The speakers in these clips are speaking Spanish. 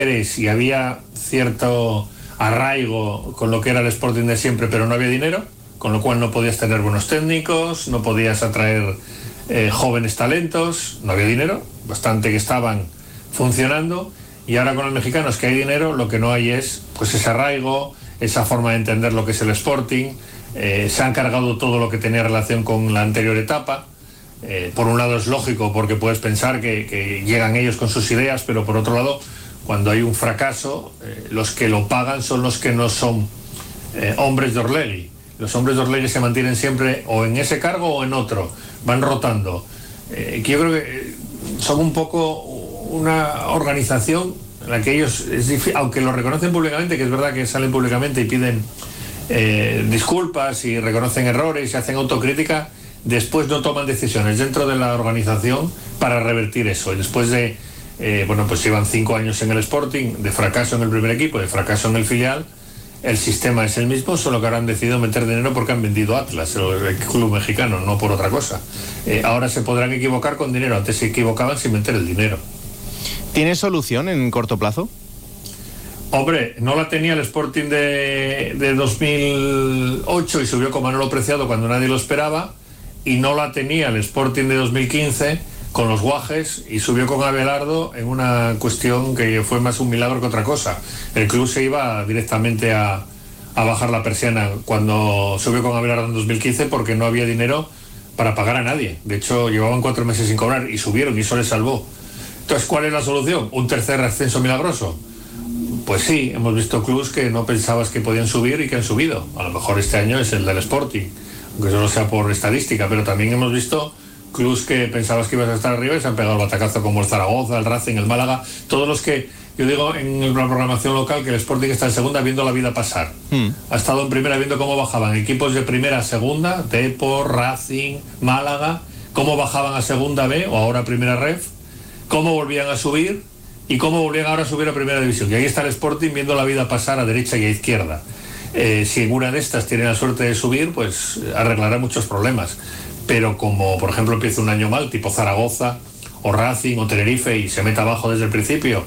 y había cierto arraigo con lo que era el Sporting de siempre, pero no había dinero, con lo cual no podías tener buenos técnicos, no podías atraer jóvenes talentos, no había dinero, bastante que estaban funcionando, y ahora con los mexicanos que hay dinero, lo que no hay es pues ese arraigo, esa forma de entender lo que es el Sporting. Se han cargado todo lo que tenía relación con la anterior etapa. Por un lado es lógico porque puedes pensar que llegan ellos con sus ideas, pero por otro lado, cuando hay un fracaso, los que lo pagan son los que no son hombres de Orlegui. Los hombres de Orlegui se mantienen siempre o en ese cargo o en otro, van rotando. Que yo creo que son un poco una organización en la que ellos, aunque lo reconocen públicamente, que es verdad que salen públicamente y piden disculpas y reconocen errores y hacen autocrítica, después no toman decisiones dentro de la organización para revertir eso. Y después de, pues llevan 5 años en el Sporting, de fracaso en el primer equipo, de fracaso en el filial, el sistema es el mismo, solo que ahora han decidido meter dinero porque han vendido Atlas, el club mexicano, no por otra cosa. Ahora se podrán equivocar con dinero, antes se equivocaban sin meter el dinero. ¿Tiene solución en corto plazo? Hombre, no la tenía el Sporting de 2008 y subió con Manolo Preciado cuando nadie lo esperaba, y no la tenía el Sporting de 2015 con los Guajes y subió con Abelardo en una cuestión que fue más un milagro que otra cosa. El club se iba directamente a bajar la persiana cuando subió con Abelardo en 2015 porque no había dinero para pagar a nadie. De hecho, llevaban 4 meses sin cobrar y subieron y eso les salvó. Entonces, ¿cuál es la solución? ¿Un tercer ascenso milagroso? Pues sí, hemos visto clubs que no pensabas que podían subir y que han subido. A lo mejor este año es el del Sporting, aunque solo sea por estadística, pero también hemos visto clubs que pensabas que ibas a estar arriba y se han pegado el batacazo, como el Zaragoza, el Racing, el Málaga, todos los que, yo digo en la programación local que el Sporting está en segunda viendo la vida pasar. Ha estado en primera viendo cómo bajaban equipos de primera a segunda, Depor, Racing, Málaga, cómo bajaban a segunda B o ahora a primera ref, cómo volvían a subir y cómo volvían ahora a subir a primera división. Y ahí está el Sporting viendo la vida pasar a derecha y a izquierda. Si en una de estas tiene la suerte de subir, pues arreglará muchos problemas. Pero como, por ejemplo, empieza un año mal, tipo Zaragoza, o Racing, o Tenerife, y se mete abajo desde el principio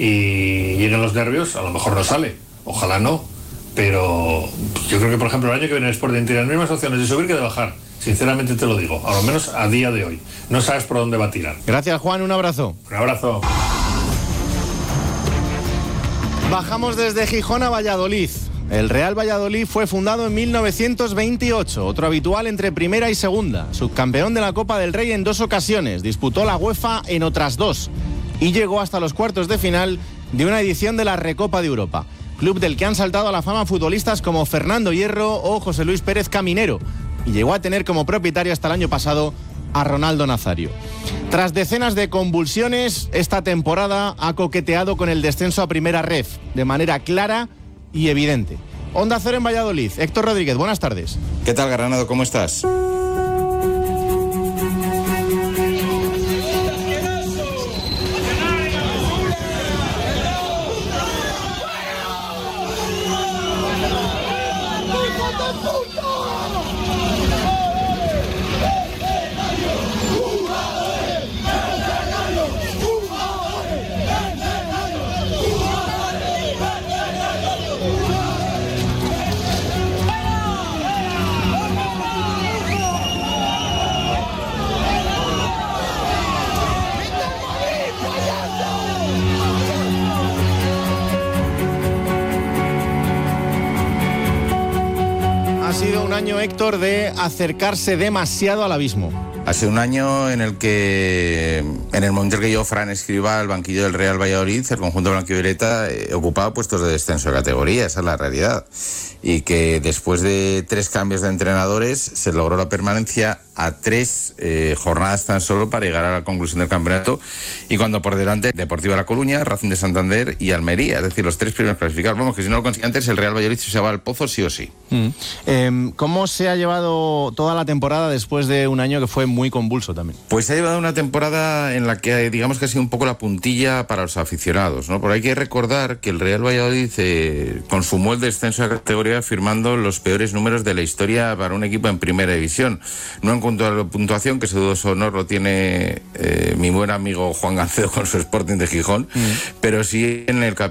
y lleguen los nervios, a lo mejor no sale. Ojalá no. Pero yo creo que, por ejemplo, el año que viene el Sporting tiene las mismas opciones de subir que de bajar. Sinceramente te lo digo, a lo menos a día de hoy. No sabes por dónde va a tirar. Gracias, Juan, un abrazo. Un abrazo. Bajamos desde Gijón a Valladolid. El Real Valladolid fue fundado en 1928, otro habitual entre primera y segunda. Subcampeón de la Copa del Rey en 2 ocasiones, disputó la UEFA en otras 2 y llegó hasta los cuartos de final de una edición de la Recopa de Europa. Club del que han saltado a la fama futbolistas como Fernando Hierro o José Luis Pérez Caminero, y llegó a tener como propietario hasta el año pasado a Ronaldo Nazario. Tras decenas de convulsiones, esta temporada ha coqueteado con el descenso a primera ref, de manera clara y evidente. Onda Cero en Valladolid. Héctor Rodríguez, buenas tardes. ¿Qué tal, Granado? ¿Cómo estás? Ha sido un año, Héctor, de acercarse demasiado al abismo. Ha sido un año en el que, en el momento en que llegó Fran Escribá al banquillo del Real Valladolid, el conjunto blanquivioleta ocupaba puestos de descenso de categoría, esa es la realidad. Y que después de 3 cambios de entrenadores se logró la permanencia a 3 jornadas tan solo para llegar a la conclusión del campeonato, y cuando por delante Deportiva La Coruña, Racing de Santander y Almería, es decir, los 3 primeros clasificados. Vamos, que si no lo consigue antes, el Real Valladolid se va al pozo sí o sí. ¿Cómo se ha llevado toda la temporada después de un año que fue muy convulso también? Pues se ha llevado una temporada en la que digamos que ha sido un poco la puntilla para los aficionados, ¿no? Porque hay que recordar que el Real Valladolid consumó el descenso de categoría firmando los peores números de la historia para un equipo en primera división. No cuanto a la puntuación, que ese dudoso honor lo tiene mi buen amigo Juan Gancedo con su Sporting de Gijón, pero sí en el